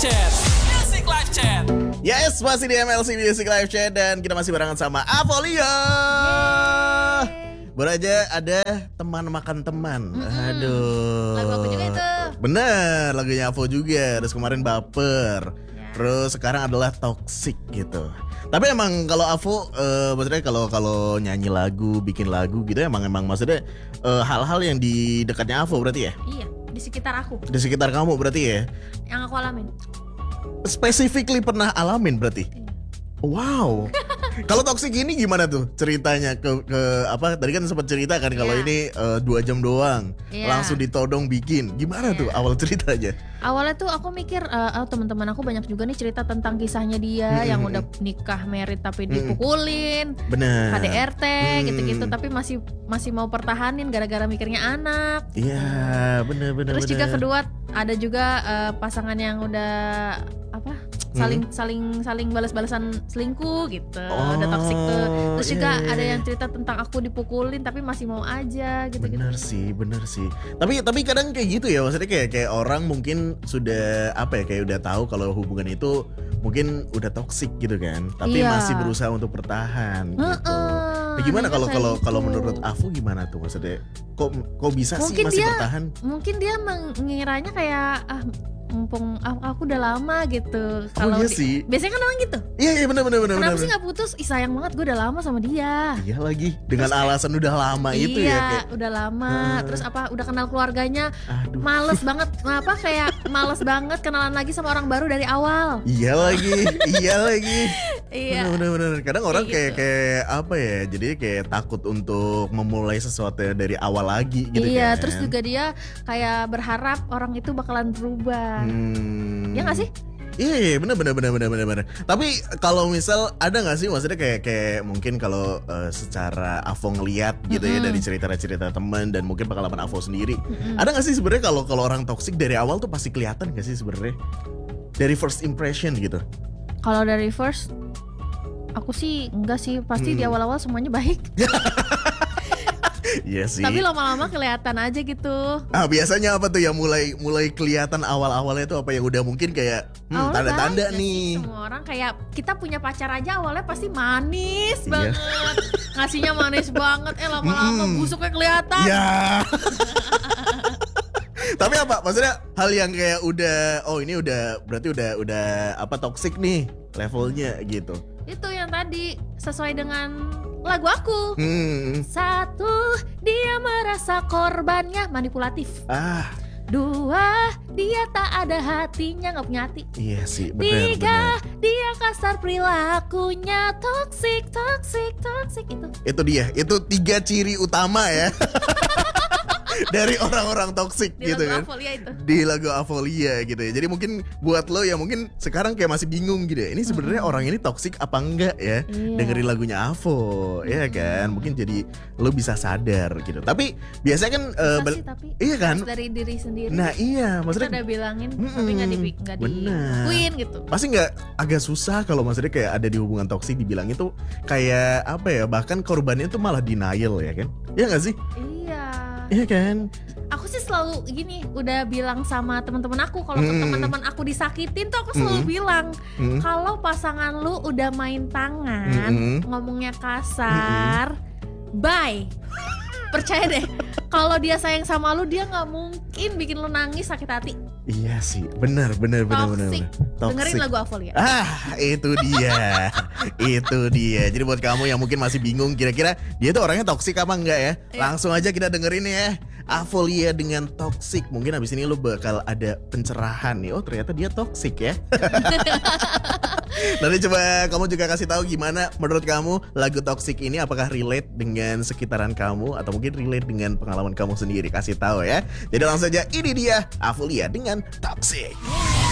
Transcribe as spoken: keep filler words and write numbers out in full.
Chat. Music Live Chat. Yes, masih di M L C Music Live Chat dan kita masih barengan sama Avolia. Baru aja ada teman makan teman. Mm-hmm. Aduh. Lagu aku juga itu. Bener, lagunya Avo juga. Terus kemarin Baper. Ya. Terus sekarang adalah Toxic gitu. Tapi emang kalau Avo, uh, maksudnya kalau kalau nyanyi lagu, bikin lagu gitu, emang emang maksudnya uh, hal-hal yang di dekatnya Avo berarti ya? Iya, di sekitar aku. Di sekitar kamu berarti ya? Yang aku alamin. Specifically pernah alamin berarti? Iya. Wow. Kalau Toxic ini gimana tuh ceritanya ke ke apa? Tadi kan sempat cerita kan kalau Iya. ini uh, dua jam doang, Iya. langsung ditodong bikin. Gimana Iya. tuh awal ceritanya? Awalnya tuh aku mikir, uh, oh, teman-teman aku banyak juga nih cerita tentang kisahnya dia Mm-mm. yang udah nikah, married tapi dipukulin, Bener. K D R T Hmm. gitu-gitu, tapi masih masih mau pertahanin gara-gara mikirnya anak. Iya, bener bener. Terus bener. juga kedua ada juga uh, pasangan yang udah apa saling saling saling balas-balasan selingkuh gitu, Oh, udah toksik tuh. Terus juga iya, iya, ada iya. yang cerita tentang aku dipukulin tapi masih mau aja gitu-gitu. Bener sih, bener sih. Tapi tapi kadang kayak gitu ya, maksudnya kayak kayak orang mungkin sudah apa ya, kayak udah tahu kalau hubungan itu mungkin udah toksik gitu kan, tapi Iya. masih berusaha untuk bertahan gitu. Heeh, Nah, gimana adanya kalau kayak kalau gitu. kalau menurut Afu gimana tuh maksudnya? Kok kok bisa Mungkin sih masih dia- bertahan? Mungkin dia mengiranya kayak ah mumpung aku, aku udah lama gitu. Oh, iya di- sih. biasanya kan orang gitu. Iya iya benar benar benar. Kenapa benar. sih nggak putus? Ih sayang banget, gue udah lama sama dia. Iya lagi dengan Terus kayak- alasan udah lama itu iya, ya kayak udah lama. Hmm. Terus apa? Udah kenal keluarganya. aduh. Males banget. Apa kayak males banget kenalan lagi sama orang baru dari awal. Iya lagi, iya lagi. Iya. Bener-bener. Kadang orang kayak Kayak kayak apa ya? Jadi kayak takut untuk memulai sesuatu dari awal lagi gitu Iya, kan. terus juga dia kayak berharap orang itu bakalan berubah. Hmm. Ya nggak sih? Iya, iya bener bener bener bener bener bener. Tapi kalau misal ada nggak sih maksudnya kayak kayak mungkin kalau uh, secara Avo ngeliat gitu ya Mm-mm. dari cerita-cerita teman dan mungkin pengalaman Avo sendiri, Mm-mm. ada nggak sih sebenarnya kalau kalau orang toksik dari awal tuh pasti kelihatan nggak sih sebenarnya dari first impression gitu? Kalau dari first, aku sih enggak sih. Pasti di Hmm. awal-awal semuanya baik. Iya sih. Tapi lama-lama kelihatan aja gitu. Ah biasanya apa tuh yang mulai mulai kelihatan awal-awalnya tuh apa yang udah mungkin kayak hmm, Awalnya tanda-tanda baik, nih. sih, semua orang kayak kita punya pacar aja awalnya pasti manis Iya. banget. Ngasihnya manis banget. Eh lama-lama Mm-mm. busuknya kelihatan. Ya. Tapi apa? Maksudnya hal yang kayak udah oh ini udah berarti udah udah apa toksik nih levelnya gitu. Itu yang tadi sesuai dengan lagu aku. Hmm. Satu, dia merasa korbannya manipulatif. Ah, Dua, dia tak ada hatinya, nggak punya hati. iya sih benar Tiga, benar. dia kasar perilakunya, toxic, toxic, toxic itu. Itu dia. Itu tiga ciri utama ya. Dari orang-orang toksik Di gitu kan. lagu Avolia itu. Di lagu Avolia gitu ya. Jadi mungkin buat lo ya mungkin sekarang kayak masih bingung gitu ya. Ini sebenarnya orang ini toksik apa enggak ya? Iya. Dengerin lagunya Avo, ya kan? Mungkin jadi lo bisa sadar gitu. Tapi biasanya kan eh, Bisa bel- sih, tapi iya kan? harus dari diri sendiri. Nah iya, Kita maksudnya udah bilangin, Mm-mm. tapi nggak di nggak Bener. dilakuin gitu. pasti nggak agak susah kalau maksudnya kayak ada di hubungan toksik dibilang itu kayak apa ya? Bahkan korbannya tuh malah denial ya kan? Iya nggak sih? Iya. Iya kan? Aku sih selalu gini, udah bilang sama teman-teman aku kalau Mm. teman-teman aku disakitin tuh aku selalu Mm. bilang, Hmm. kalau pasangan lu udah main tangan, Mm-mm. ngomongnya kasar, bye. Percaya deh, kalau dia sayang sama lu dia nggak mungkin bikin lu nangis sakit hati. Iya sih, benar benar benar benar. Toxic. benar. Dengerin lagu Avolia. Ah, itu dia. Itu dia. Jadi buat kamu yang mungkin masih bingung kira-kira dia tuh orangnya toksik apa enggak ya? Iya. Langsung aja kita dengerin ya. Avolia dengan toksik. Mungkin abis ini lo bakal ada pencerahan nih. Oh, ternyata dia toksik ya. Nanti coba kamu juga kasih tahu gimana menurut kamu lagu toksik ini apakah relate dengan sekitaran kamu atau mungkin relate dengan pengalaman kamu sendiri. Kasih tahu ya. Jadi langsung aja ini dia Avolia dengan toksik.